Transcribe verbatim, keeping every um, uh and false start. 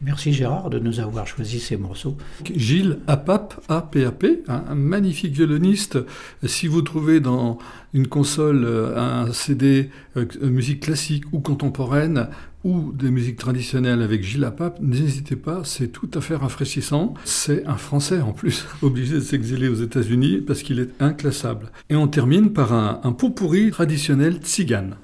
Merci Gérard de nous avoir choisi ces morceaux. Gilles Apap, A P A P, un magnifique violoniste. Si vous trouvez dans une console un C D euh, musique classique ou contemporaine ou des musiques traditionnelles avec Gilles Apap, n'hésitez pas, c'est tout à fait rafraîchissant. C'est un Français en plus, obligé de s'exiler aux États-Unis parce qu'il est inclassable. Et on termine par un, un pot pourri traditionnel tzigane.